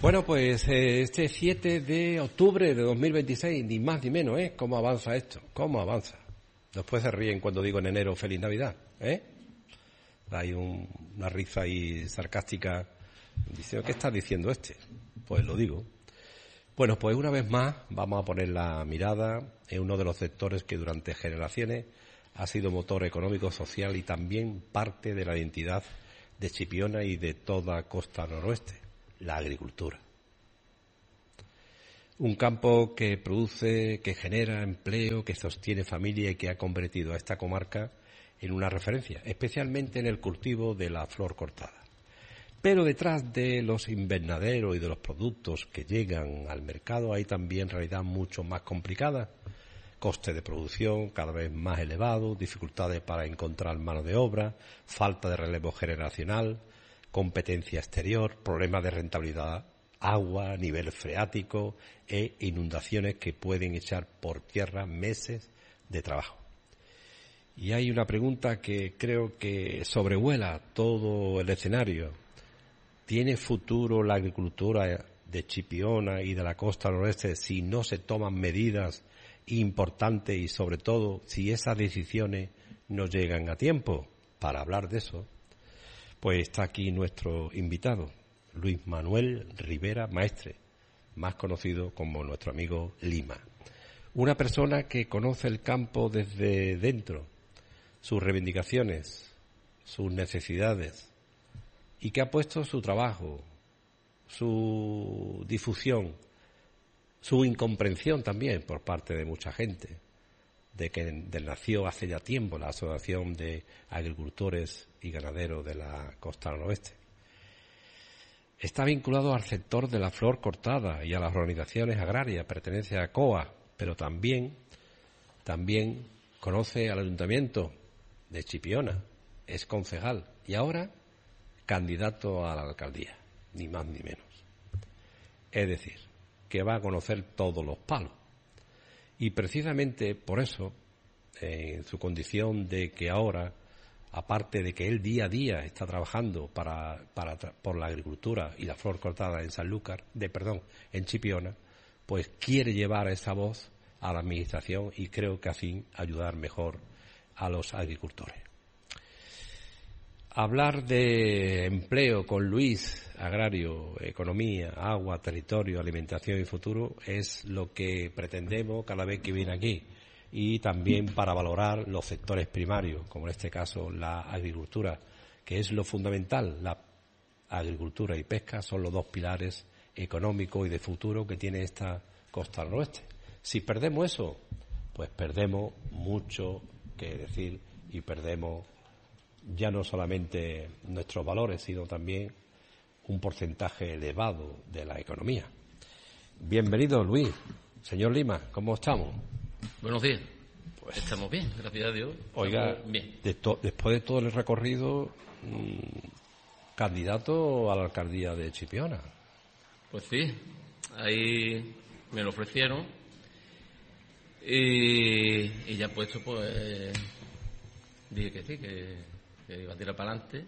Bueno, pues este 7 de octubre de 2026, ni más ni menos, ¿eh? ¿Cómo avanza esto? ¿Cómo avanza? Después se ríen cuando digo en enero Feliz Navidad, ¿eh? Hay una risa ahí sarcástica diciendo, ¿qué está diciendo este? Pues lo digo. Bueno, pues una vez más vamos a poner la mirada en uno de los sectores que durante generaciones ha sido motor económico, social y también parte de la identidad de Chipiona y de toda costa noroeste, la agricultura. Un campo que produce, que genera empleo, que sostiene familia y que ha convertido a esta comarca en una referencia, especialmente en el cultivo de la flor cortada. Pero detrás de los invernaderos y de los productos que llegan al mercado hay también realidad mucho más complicada. Coste de producción cada vez más elevado, dificultades para encontrar mano de obra, falta de relevo generacional, competencia exterior, problemas de rentabilidad, agua, nivel freático e inundaciones que pueden echar por tierra meses de trabajo. Y hay una pregunta que creo que sobrevuela todo el escenario. ¿Tiene futuro la agricultura de Chipiona y de la costa noroeste si no se toman medidas importantes y, sobre todo, si esas decisiones no llegan a tiempo? Para hablar de eso, pues está aquí nuestro invitado, Luis Manuel Rivera Maestre, más conocido como nuestro amigo Lima. Una persona que conoce el campo desde dentro, sus reivindicaciones, sus necesidades, y que ha puesto su trabajo, su difusión, su incomprensión también por parte de mucha gente, de que nació hace ya tiempo la Asociación de Agricultores y Ganaderos de la Costa Noroeste. Está vinculado al sector de la flor cortada y a las organizaciones agrarias, pertenece a COA, pero también conoce al Ayuntamiento de Chipiona, es concejal y ahora candidato a la alcaldía, ni más ni menos. Es decir, que va a conocer todos los palos. Y precisamente por eso, en su condición de que ahora, aparte de que él día a día está trabajando por la agricultura y la flor cortada en en Chipiona, pues quiere llevar esa voz a la administración y creo que así ayudar mejor a los agricultores. Hablar de empleo con Luis, agrario, economía, agua, territorio, alimentación y futuro es lo que pretendemos cada vez que viene aquí, y también para valorar los sectores primarios, como en este caso la agricultura, que es lo fundamental. La agricultura y pesca son los dos pilares económicos y de futuro que tiene esta costa noroeste. Si perdemos eso, pues perdemos mucho que decir y perdemos ya no solamente nuestros valores, sino también un porcentaje elevado de la economía. Bienvenido, Luis. Señor Lima, ¿cómo estamos? Buenos días. Pues estamos bien, gracias a Dios. Oiga, bien. Después de todo el recorrido, candidato a la alcaldía de Chipiona. Pues sí, ahí me lo ofrecieron y ya puesto, pues dije que sí, que iba a tirar para adelante,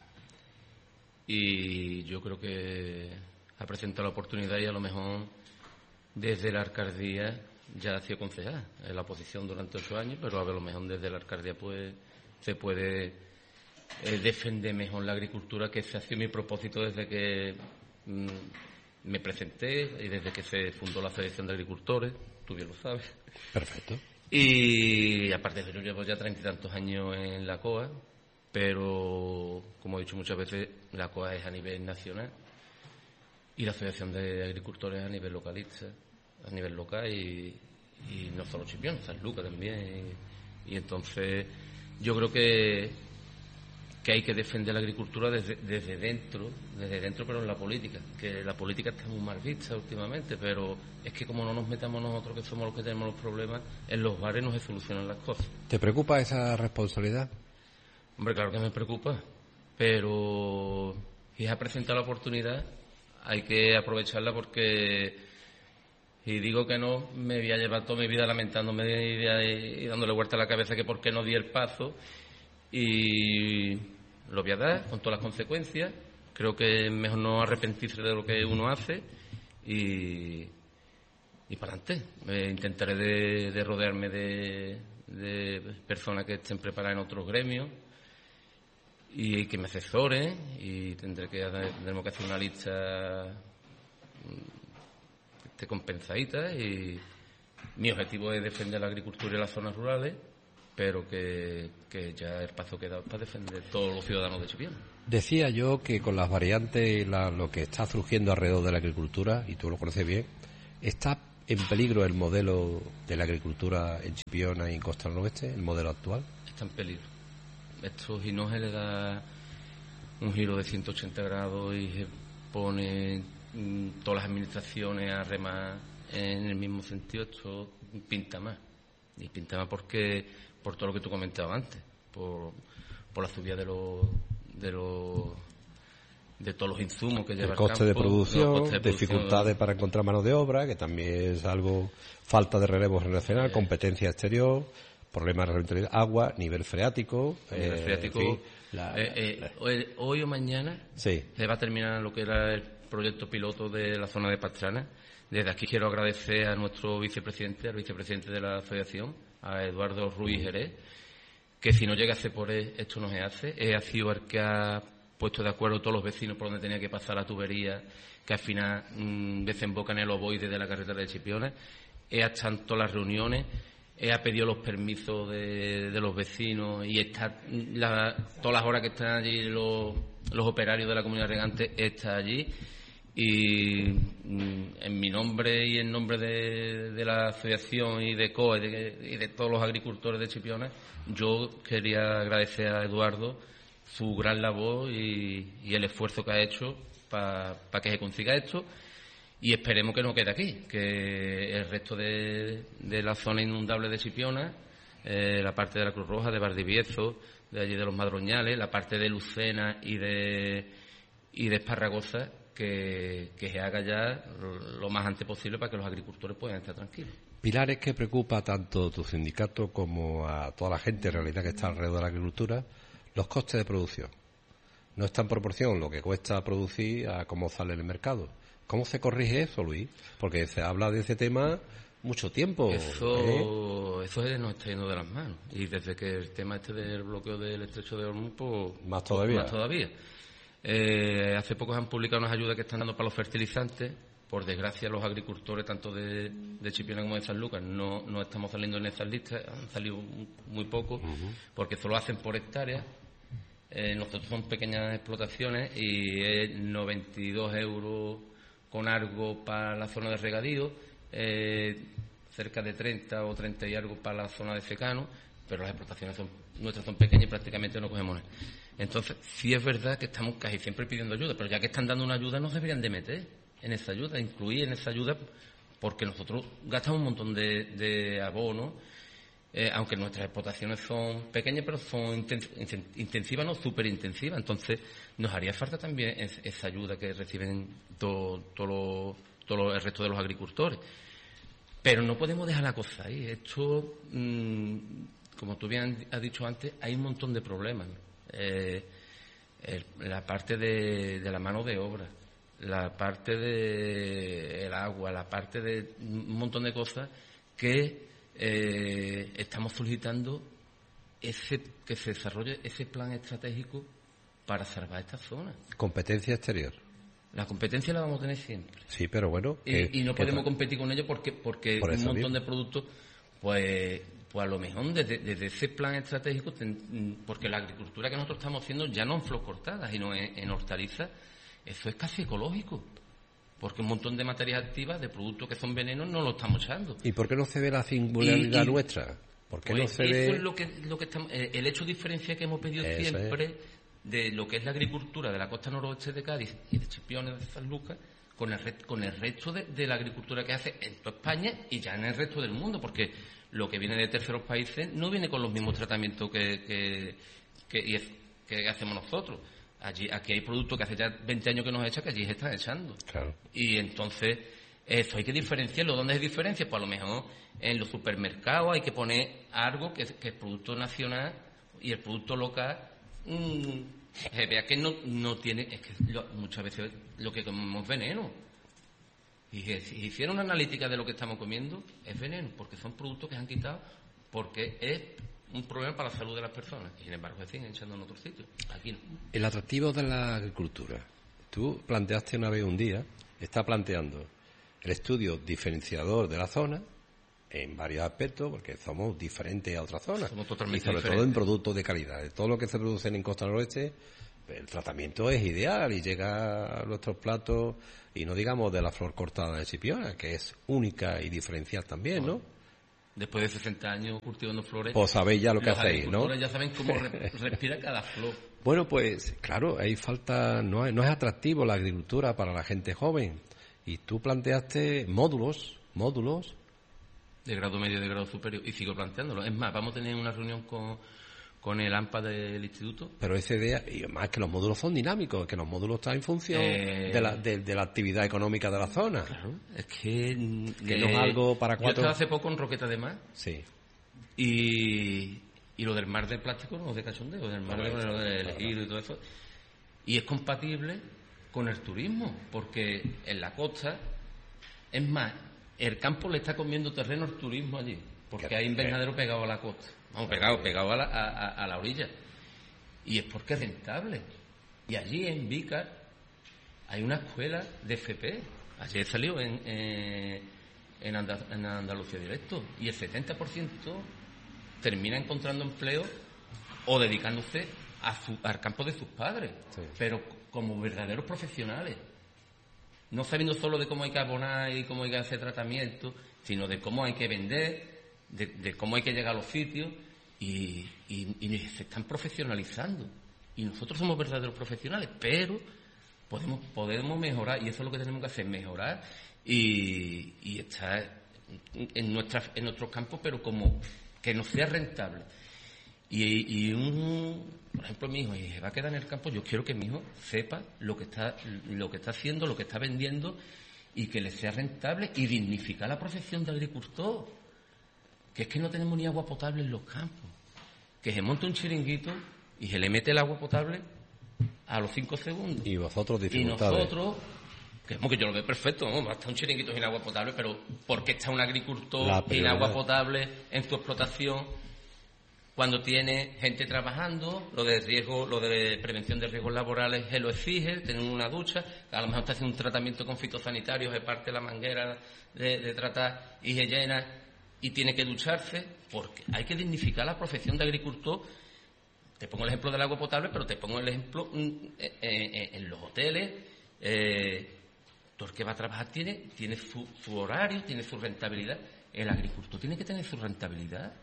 y yo creo que ha presentado la oportunidad y a lo mejor desde la alcaldía ya ha sido concejal en la oposición durante 8 años, pero a lo mejor desde la alcaldía pues se puede defender mejor la agricultura, que ese ha sido mi propósito desde que me presenté y desde que se fundó la Federación de Agricultores, tú bien lo sabes. Perfecto. Y aparte de eso, yo llevo ya 30 y tantos años en la COA, pero como he dicho muchas veces, la COA es a nivel nacional y la Federación de Agricultores a nivel localista, a nivel local, y no solo Chipiona, San Lucas también, y entonces yo creo que hay que defender la agricultura desde dentro, pero en la política, que la política está muy mal vista últimamente, pero es que como no nos metamos nosotros, que somos los que tenemos los problemas, en los bares no se solucionan las cosas. ¿Te preocupa esa responsabilidad? Hombre, claro que me preocupa, pero si se ha presentado la oportunidad, hay que aprovecharla, porque si digo que no, me voy a llevar toda mi vida lamentándome y dándole vuelta a la cabeza que por qué no di el paso, y lo voy a dar con todas las consecuencias, creo que es mejor no arrepentirse de lo que uno hace y para adelante. Intentaré de rodearme de personas que estén preparadas en otros gremios y que me asesoren, y tenemos que hacer una lista que esté compensadita, y mi objetivo es defender la agricultura y las zonas rurales, pero que ya el paso que he dado es para defender todos los ciudadanos de Chipiona. Decía yo que con las variantes, lo que está surgiendo alrededor de la agricultura, y tú lo conoces bien, está en peligro el modelo de la agricultura en Chipiona y en Costa del Noroeste, el modelo actual. Está en peligro. Esto Hinoje le da un giro de 180 grados y se pone todas las administraciones a remar en el mismo sentido. Esto pinta más. Y pinta más porque por todo lo que tú comentabas antes, por la subida de todos los insumos que lleva el coste de producción, dificultades para encontrar mano de obra, que también es algo, falta de relevo generacional, competencia exterior, problemas de rentabilidad, agua, nivel freático. En fin, hoy o mañana sí, se va a terminar lo que era el proyecto piloto de la zona de Pastrana. Desde aquí quiero agradecer a nuestro vicepresidente, al vicepresidente de la asociación, a Eduardo Ruiz Jerez, que si no llegase por él, esto no se hace. Ha sido el que ha puesto de acuerdo a todos los vecinos por donde tenía que pasar la tubería, que al final desemboca en el ovoide de la carretera de Chipiona. Ha estado en todas las reuniones, ha pedido los permisos de los vecinos, y está todas las horas que están allí los operarios de la comunidad regante, está allí. Y en mi nombre y en nombre de la asociación y de COE y de todos los agricultores de Chipiona, yo quería agradecer a Eduardo su gran labor y el esfuerzo que ha hecho para que se consiga esto, y esperemos que no quede aquí, que el resto de la zona inundable de Chipiona, la parte de la Cruz Roja, de Valdivieso, de allí de los Madroñales, la parte de Lucena y de Esparragosa, que se haga ya lo más antes posible para que los agricultores puedan estar tranquilos. Pilares que preocupa tanto tu sindicato como a toda la gente en realidad que está alrededor de la agricultura, los costes de producción. No está en proporción lo que cuesta producir a cómo sale en el mercado. ¿Cómo se corrige eso, Luis? Porque se habla de ese tema mucho tiempo. Eso se nos está yendo de las manos. Y desde que el tema del bloqueo del estrecho de Hormuz, pues más todavía. Hace poco han publicado unas ayudas que están dando para los fertilizantes. Por desgracia, los agricultores, tanto de Chipiona como de San Lucas, no estamos saliendo en esas listas, han salido muy poco, porque solo hacen por hectárea. Nosotros son pequeñas explotaciones y es 92 euros con algo para la zona de regadío, cerca de 30 o 30 y algo para la zona de secano, pero las explotaciones nuestras son pequeñas y prácticamente no cogemos nada. Entonces, sí es verdad que estamos casi siempre pidiendo ayuda, pero ya que están dando una ayuda, nos deberían de meter en esa ayuda, incluir en esa ayuda, porque nosotros gastamos un montón de abono, aunque nuestras explotaciones son pequeñas, pero son intensivas, no súper intensivas. Entonces, nos haría falta también esa ayuda que reciben todo el resto de los agricultores. Pero no podemos dejar la cosa ahí. Esto, como tú bien has dicho antes, hay un montón de problemas. La parte de la mano de obra, la parte del agua, la parte de un montón de cosas que estamos solicitando que se desarrolle ese plan estratégico para salvar esta zona. Competencia exterior. La competencia la vamos a tener siempre. Sí, pero bueno. Y no podemos competir con ello porque un montón de productos, pues a lo mejor desde ese plan estratégico, porque la agricultura que nosotros estamos haciendo ya no en flor cortada, sino en hortalizas, eso es casi ecológico, porque un montón de materias activas, de productos que son venenos, no lo estamos echando. ¿Y por qué no se ve la singularidad nuestra? ¿Por qué no se ve? Eso es lo que estamos, el hecho de diferencia que hemos pedido siempre de lo que es la agricultura de la costa noroeste de Cádiz y de Chipiona de San Lucas con el resto de la agricultura que hace en toda España y ya en el resto del mundo, porque lo que viene de terceros países no viene con los mismos tratamientos que hacemos nosotros. Aquí hay productos que hace ya 20 años que nos echan, que allí se están echando. Claro. Y entonces, eso hay que diferenciarlo. ¿Dónde es diferencia? Pues a lo mejor en los supermercados hay que poner algo que es producto nacional y el producto local vea que no tiene, es que muchas veces lo que comemos es veneno. Y si hiciera una analítica de lo que estamos comiendo, es veneno, porque son productos que se han quitado, porque es un problema para la salud de las personas. Y sin embargo, se siguen echando en otros sitios. Aquí no. El atractivo de la agricultura. Tú planteaste una vez un día, está planteando el estudio diferenciador de la zona en varios aspectos, porque somos diferentes a otras zonas. Somos totalmente y sobre diferentes. todo en productos de calidad. De todo lo que se produce en Costa Noroeste, el tratamiento es ideal y llega a nuestros platos, y no digamos de la flor cortada de Chipiona, que es única y diferencial también, ¿no? Después de 60 años cultivando flores, Pues sabéis ya lo que los hacéis, ¿no? agricultores ya saben cómo respira cada flor. Bueno, pues claro, hay falta, no es atractivo la agricultura para la gente joven. Y tú planteaste módulos, De grado medio y de grado superior, y sigo planteándolo. Es más, vamos a tener una reunión con el AMPA del instituto. pero esa idea, y más que los módulos son dinámicos, que los módulos están en función de la actividad económica de la zona. Claro, es que no es algo para Yo cuatro. estaba hace poco en Roqueta de Mar, Sí. y lo del mar de plástico no es de cachondeo, del mar del giro y todo eso. Y es compatible con el turismo, porque en la costa, es más, el campo le está comiendo terreno al turismo allí, porque hay invernadero pegado a la costa, vamos, pegado a la orilla, y es porque es rentable. Y allí en Vícar hay una escuela de FP, ayer salió en Andalucía Directo, y el 70% termina encontrando empleo o dedicándose al campo de sus padres, Sí. pero como verdaderos profesionales, no sabiendo solo de cómo hay que abonar y cómo hay que hacer tratamiento, sino de cómo hay que vender, de cómo hay que llegar a los sitios, y se están profesionalizando. Y nosotros somos verdaderos profesionales, pero podemos mejorar, y eso es lo que tenemos que hacer, mejorar y estar en nuestros campos, pero como que nos sea rentable. Por ejemplo, mi hijo, y se va a quedar en el campo, yo quiero que mi hijo sepa lo que está haciendo, lo que está vendiendo, y que le sea rentable, y dignificar la profesión de agricultor. Que es que no tenemos ni agua potable en los campos. Que se monta un chiringuito y se le mete el agua potable a los 5 segundos. Y vosotros Y dificultades. nosotros, que yo lo veo perfecto, ¿no? Hasta un chiringuito sin agua potable, pero ¿por qué está un agricultor La sin prioridad. agua potable en su explotación cuando tiene gente trabajando? Lo de prevención de riesgos laborales se lo exige, tener una ducha, a lo mejor está haciendo un tratamiento con fitosanitarios, se parte la manguera de tratar y se llena y tiene que ducharse, porque hay que dignificar la profesión de agricultor. Te pongo el ejemplo del agua potable, pero te pongo el ejemplo en los hoteles. Todo el que va a trabajar tiene su horario, tiene su rentabilidad. El agricultor tiene que tener su rentabilidad.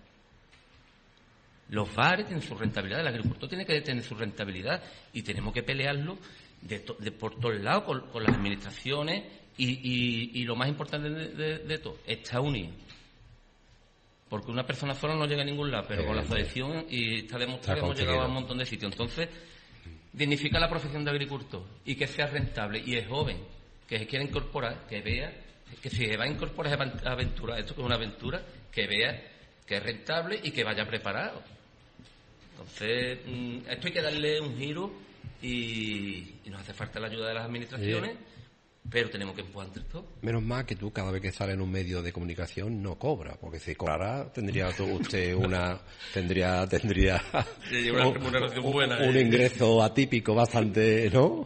Los bares tienen su rentabilidad, el agricultor tiene que tener su rentabilidad, y tenemos que pelearlo por todos lados con las administraciones, y lo más importante de todo, está unido. Porque una persona sola no llega a ningún lado, pero con la asociación, y está demostrado que hemos llegado a un montón de sitios. Entonces, dignifica la profesión de agricultor y que sea rentable, y es joven, que se quiera incorporar, que vea que si se va a incorporar a aventura, esto que es una aventura, que vea que es rentable y que vaya preparado. Entonces, esto hay que darle un giro, y nos hace falta la ayuda de las administraciones. Pero tenemos que empujar entre todos. Menos mal que tú cada vez que sales en un medio de comunicación no cobra, porque si cobrara tendría usted tendría una remuneración buena, un ingreso atípico bastante, ¿no?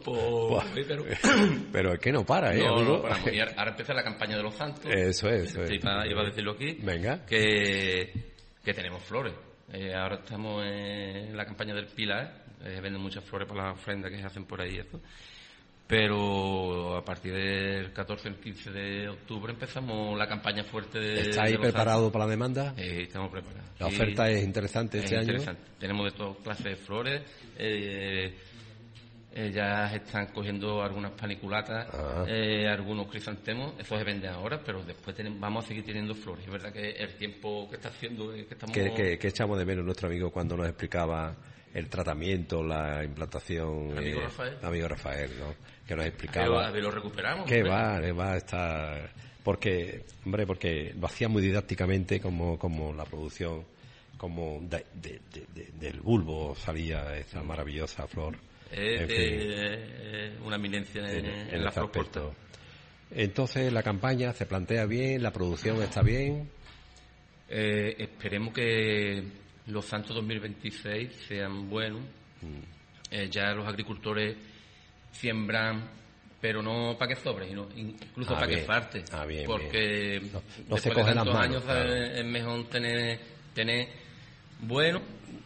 Pero es que no para, no, amigo. no paramos. Y ahora empieza la campaña de los santos. Eso es. Iba a decirlo aquí. Venga. Que tenemos flores. Ahora estamos en la campaña del Pilar. Venden muchas flores para las ofrendas que se hacen por ahí, eso. Pero a partir del 14 al 15 de octubre empezamos la campaña fuerte de... ¿Estáis preparados para la demanda? Estamos preparados. La oferta es interesante este año. Tenemos de todas clases de flores. Ya están cogiendo algunas paniculatas, algunos crisantemos. Eso se vende ahora, pero después vamos a seguir teniendo flores. Es verdad que el tiempo que está haciendo es que estamos... ¿Qué echamos de menos nuestro amigo cuando nos explicaba el tratamiento, la implantación? El amigo Rafael, ¿no? Que nos explicaba... A ver, lo recuperamos. Que va a estar... Porque lo hacía muy didácticamente, como la producción, como del bulbo salía esa maravillosa flor. una eminencia en la este flor corta. aspecto. Entonces, la campaña se plantea bien, la producción está bien. Esperemos que los santos 2026 sean buenos. Ya los agricultores siembran, pero no para que sobre, sino incluso para que falte. Bien, porque bien. No después se de cogen las tantos manos, años, claro. es mejor tener bueno,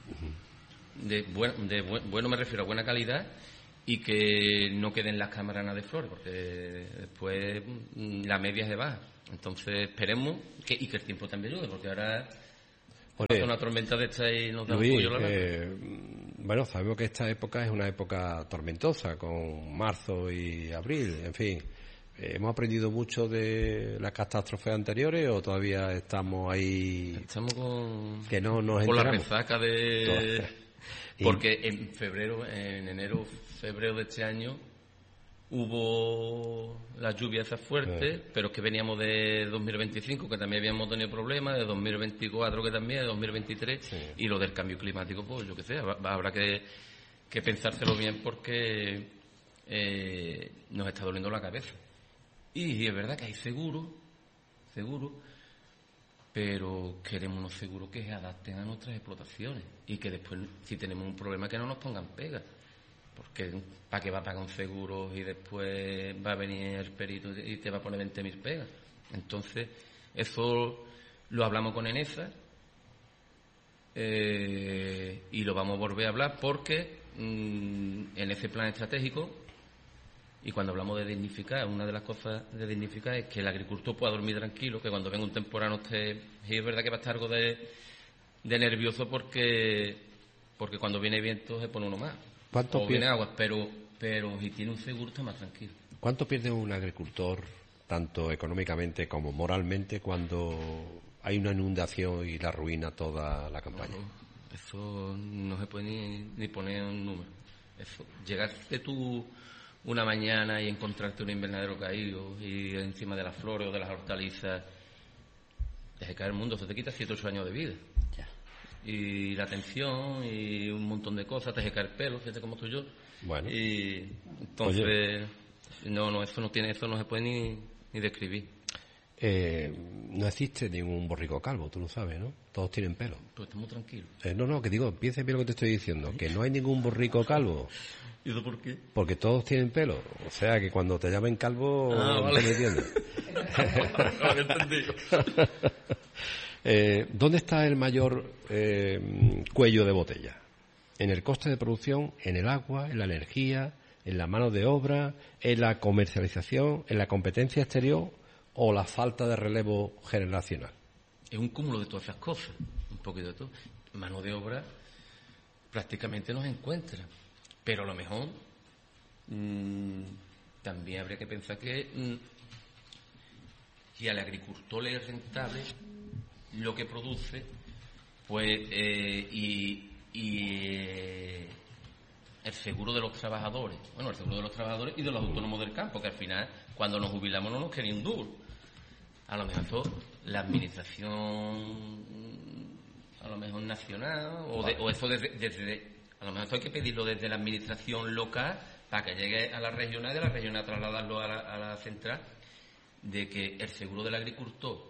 bueno me refiero a buena calidad, y que no queden las cámaras de flores, porque después la media se baja. Entonces esperemos que el tiempo también ayude, porque ahora pasa una tormenta de esta y nos da Luis, un pollo la bueno, sabemos que esta época es una época tormentosa, con marzo y abril, en fin. ¿Hemos aprendido mucho de las catástrofes anteriores o todavía estamos ahí? Estamos que no nos con la enteramos? resaca porque en enero, febrero de este año hubo las lluvias esas fuertes, pero es que veníamos de 2025, que también habíamos tenido problemas, de 2024 que también, de 2023, y lo del cambio climático, pues yo qué sé, habrá que pensárselo bien, porque nos está doliendo la cabeza. Y es verdad que hay seguro, pero queremos unos seguros que se adapten a nuestras explotaciones y que después, si tenemos un problema, que no nos pongan pegas. Porque ¿para qué va a pagar un seguro y después va a venir el perito y te va a poner 20.000 pegas? Entonces, eso lo hablamos con Enesa y lo vamos a volver a hablar, porque en ese plan estratégico, y cuando hablamos de dignificar, una de las cosas de dignificar es que el agricultor pueda dormir tranquilo, que cuando venga un temporal no esté... Y es verdad que va a estar algo de nervioso, porque cuando viene viento se pone uno más. O viene agua, pero si tiene un seguro está más tranquilo. ¿Cuánto pierde un agricultor, tanto económicamente como moralmente, cuando hay una inundación y la arruina toda la campaña? Eso no se puede ni poner un número. Eso, llegarte tú una mañana y encontrarte un invernadero caído y encima de las flores o de las hortalizas, te se cae el mundo, se te quita 7 o 8 años de vida. Y la atención y un montón de cosas, te se cae el pelo, fíjate cómo estoy yo. Bueno. Y entonces, eso no se puede ni describir. No existe ningún borrico calvo, tú lo sabes, ¿no? Todos tienen pelo. Pues estamos tranquilos. Que digo, piensa bien lo que te estoy diciendo, que no hay ningún borrico calvo. ¿Y eso por qué? Porque todos tienen pelo. O sea, que cuando te llamen calvo, vale. ¿te entiendes? No lo he entendido. ¿Dónde está el mayor cuello de botella? ¿En el coste de producción, en el agua, en la energía, en la mano de obra, en la comercialización, en la competencia exterior o la falta de relevo generacional? Es un cúmulo de todas esas cosas, un poquito de todo. Mano de obra prácticamente no se encuentra, pero a lo mejor también habría que pensar que si al agricultor le es rentable lo que produce, pues y el seguro de los trabajadores, el seguro de los trabajadores y de los autónomos del campo, que al final cuando nos jubilamos no nos queda ni un duro. A lo mejor la administración, a lo mejor nacional, o eso desde a lo mejor hay que pedirlo desde la administración local para que llegue a la regional, de la regional trasladarlo a la central, de que el seguro del agricultor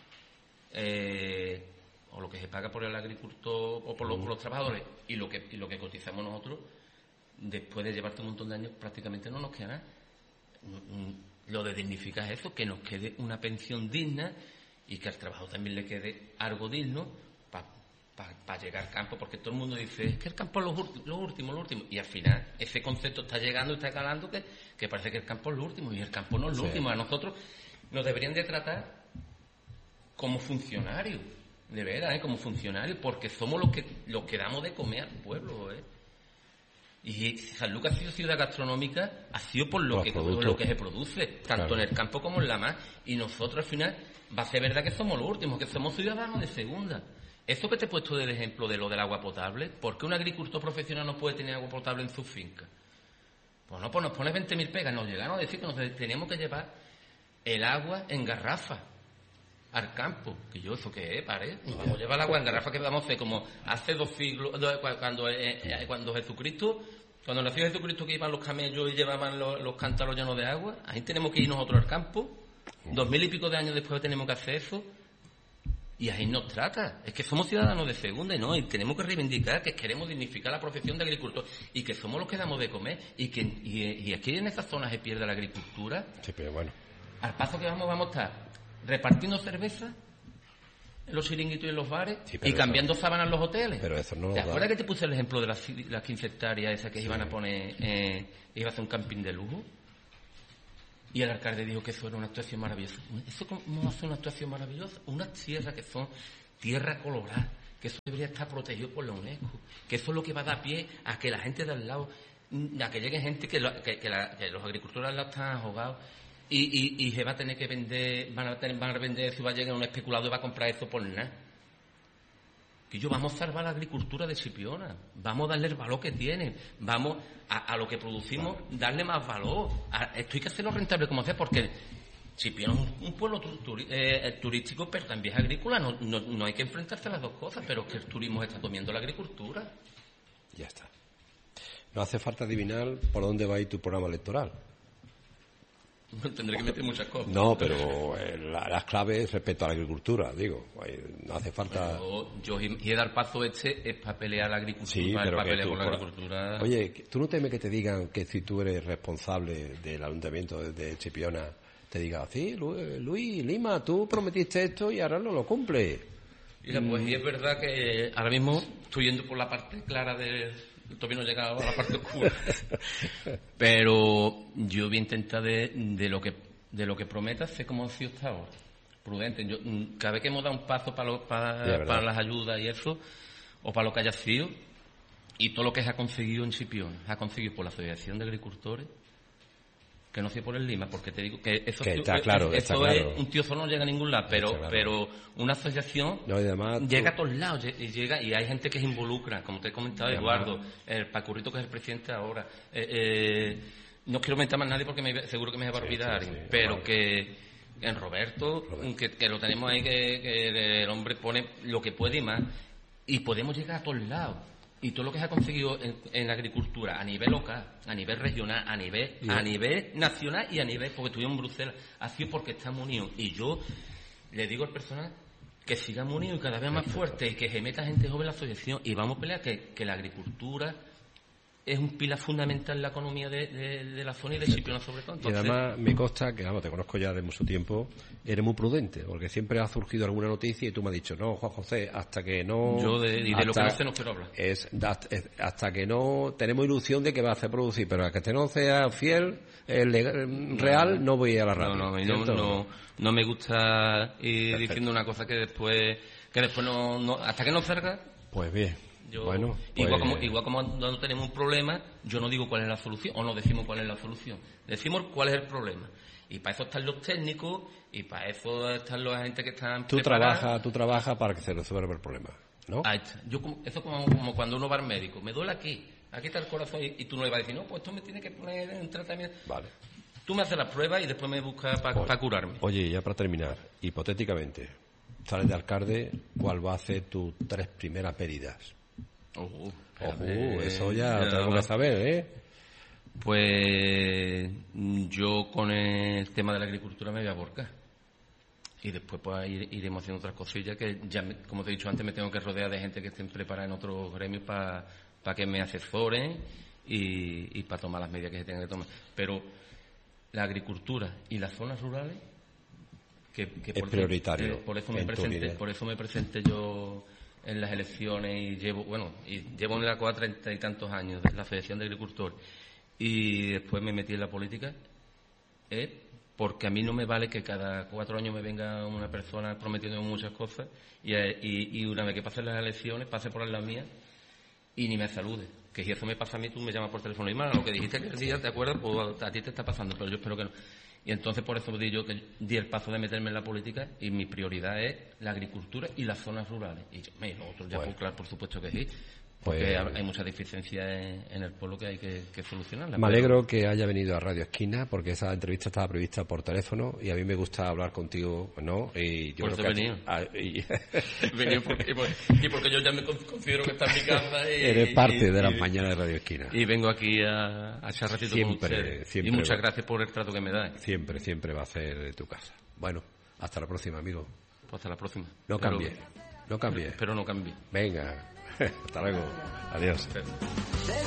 o lo que se paga por el agricultor o por los trabajadores y lo que cotizamos nosotros, después de llevarte un montón de años, prácticamente no nos queda nada. Lo de dignificar es eso, que nos quede una pensión digna y que al trabajador también le quede algo digno para llegar al campo, porque todo el mundo dice, es que el campo es lo último, y al final ese concepto está llegando y está calando, que parece que el campo es lo último, y el campo no es lo último. A nosotros nos deberían de tratar como funcionarios, de verdad, como funcionarios, porque somos los que damos de comer al pueblo, Y Sanlúcar ha sido ciudad gastronómica, ha sido por lo que se produce, tanto en el campo como en la mar. Y nosotros al final va a ser verdad que somos los últimos, que somos ciudadanos de segunda. Eso que te he puesto del ejemplo de lo del agua potable, ¿por qué un agricultor profesional no puede tener agua potable en su finca? Pues nos pones 20.000 pegas, nos llegaron a decir que nos teníamos que llevar el agua en garrafa al campo. Que yo, ¿eso qué es? Vamos a llevar el agua en garrafa, que vamos a hacer como hace 2 siglos, cuando Jesucristo Cuando nació Jesucristo, que iban los camellos y llevaban los cántaros llenos de agua, ahí tenemos que ir nosotros al campo. 2000 y pico de años después tenemos que hacer eso. Y ahí nos trata. Es que somos ciudadanos de segunda y tenemos que reivindicar que queremos dignificar la profesión de agricultor y que somos los que damos de comer y aquí en esas zonas se pierde la agricultura. Sí, pero bueno. Al paso que vamos a estar repartiendo cerveza en los chiringuitos y en los bares y cambiando sábanas en los hoteles. Pero eso no. ¿Te acuerdas que te puse el ejemplo de las 15 hectáreas esas que iban a poner, iba a hacer un camping de lujo? Y el alcalde dijo que eso era una actuación maravillosa. ¿Eso cómo hace una actuación maravillosa? Unas tierras que son tierra colorada, que eso debería estar protegido por la UNESCO, que eso es lo que va a dar pie a que la gente de al lado, a que llegue gente que los agricultores al lado están ahogados y se va a tener que vender, van a vender eso y va a llegar un especulador y va a comprar eso por nada. Que vamos a salvar la agricultura de Chipiona, vamos a darle el valor que tiene, vamos a lo que producimos, darle más valor. Esto hay que hacerlo rentable como sea, porque Chipiona es un pueblo turístico, pero también es agrícola, no hay que enfrentarse a las dos cosas, pero es que el turismo está comiendo la agricultura. Ya está. No hace falta adivinar por dónde va a ir tu programa electoral. Tendré que meter muchas cosas. No, pero las claves respecto a la agricultura, digo, no hace falta. Yo y dar paso es para pelear la agricultura, sí, pero para pelear con la agricultura. Oye, ¿tú no temes que te digan que si tú eres responsable del ayuntamiento de Chipiona, te diga, sí, Luis Lima, tú prometiste esto y ahora no lo cumples? Mira, pues y es verdad que ahora mismo estoy yendo por la parte clara todavía no he llegado a la parte oscura. Pero yo voy a intentar de lo que prometa ser como ha sido hasta ahora. Prudente. Cada vez que hemos dado un paso para las ayudas y eso, o para lo que haya sido, y todo lo que se ha conseguido en Chipiona, se ha conseguido por la Asociación de Agricultores, que no sea por el Lima, porque te digo que eso está claro, está claro. Un tío solo no llega a ningún lado, pero una asociación llega a todos lados y hay gente que se involucra, como te he comentado, Eduardo, el Pacurrito, que es el presidente ahora. No quiero mentar más a nadie porque seguro que me va a olvidar, pero que en Roberto. Que lo tenemos ahí, que el hombre pone lo que puede y más, y podemos llegar a todos lados. Y todo lo que se ha conseguido en la agricultura a nivel local, a nivel regional, a nivel nacional y a nivel, porque estuvimos en Bruselas, ha sido porque estamos unidos. Y yo le digo al personal que sigamos unidos y cada vez más fuerte y que se meta gente joven en la asociación y vamos a pelear que la agricultura es un pilar fundamental en la economía de la zona y de Chipiona sobre todo. Entonces, y además me consta que, te conozco ya de mucho tiempo, eres muy prudente, porque siempre ha surgido alguna noticia y tú me has dicho, no, Juan José, hasta que no... Yo de lo que no sé no quiero hablar. Hasta que no tenemos ilusión de que va a hacer producir, pero hasta que no sea fiel, real, no voy a la radio. No me gusta ir diciendo una cosa que después no hasta que no salga. Pues bien. Bueno, pues... igual como no tenemos un problema, yo no digo cuál es la solución, o no decimos cuál es la solución, decimos cuál es el problema. Y para eso están los técnicos, y para eso están los agentes que están preparados. Tú trabajas para que se resuelva el problema, ¿no? Ahí está. Eso es como cuando uno va al médico, me duele aquí está el corazón, y tú no le vas a decir, no, pues esto me tiene que poner en tratamiento. Vale. Tú me haces las pruebas y después me buscas para curarme. Oye, ya para terminar, hipotéticamente, sales de alcalde, ¿cuál va a ser tus 3 primeras medidas? Eso ya tenemos que saber, ¿eh? Pues yo con el tema de la agricultura me voy a volcar. Y después pues iremos haciendo otras cosillas que ya, como te he dicho antes, me tengo que rodear de gente que estén preparada en otros gremios para que me asesoren y para tomar las medidas que se tengan que tomar. Pero la agricultura y las zonas rurales que es prioritario. Por eso me presenté yo en las elecciones y llevo en la COA 30 y tantos años de la Asociación de Agricultores y después me metí en la política porque a mí no me vale que cada 4 años me venga una persona prometiéndome muchas cosas y una vez que pasen las elecciones pase por las mías y ni me salude. Que si eso me pasa a mí, tú me llamas por teléfono y lo que dijiste aquel día, ¿te acuerdas? Pues a ti te está pasando, pero yo espero que no. Y entonces por eso di el paso de meterme en la política y mi prioridad es la agricultura y las zonas rurales. Y lo otro ya claro, por supuesto que sí, Porque hay muchas deficiencias en el pueblo que hay que solucionarlas. Me alegro que haya venido a Radio Esquina, porque esa entrevista estaba prevista por teléfono y a mí me gusta hablar contigo, ¿no? Y yo por eso he venido. He venido porque yo ya me considero que está en mi casa. Eres parte de las mañanas de Radio Esquina. Y vengo aquí a echar ratito con ustedes. Y muchas gracias por el trato que me das. Siempre va a ser de tu casa. Bueno, hasta la próxima, amigo. Pues hasta la próxima. No cambie. Espero no cambie. Venga. Hasta luego. Adiós.